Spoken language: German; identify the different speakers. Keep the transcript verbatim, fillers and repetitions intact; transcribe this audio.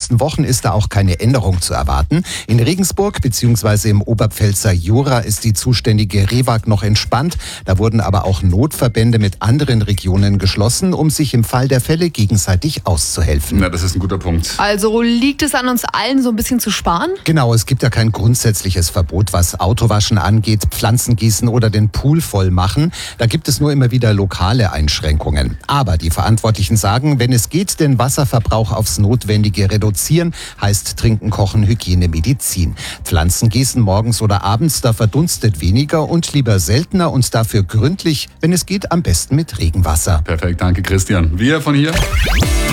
Speaker 1: nächsten Wochen ist da auch keine Änderung zu erwarten. In Regensburg bzw. im Oberpfälzer Jura ist die zuständige Rewag noch entspannt. Da wurden aber auch Notverbände mit anderen Regionen geschlossen, um sich im Fall der Fälle gegenseitig auszuhelfen.
Speaker 2: Ja, das ist ein guter Punkt.
Speaker 3: Also liegt es an uns allen, so ein bisschen zu sparen?
Speaker 1: Genau, es gibt ja kein grundsätzliches Verbot, was Autowaschen angeht, Pflanzengießen oder den Pool voll machen. Da gibt es nur immer wieder lokale Einschränkungen. Aber die Verantwortlichen sagen, wenn es geht, den Wasserverbrauch aufs Notwendige reduzieren, heißt Trinken, Kochen, Hygiene, Medizin. Pflanzengießen morgens oder abends, da verdunstet weniger und lieber seltener und dafür gründlich, wenn es geht, am besten mit Regenwasser.
Speaker 2: Perfekt, danke Christian. Wir von hier.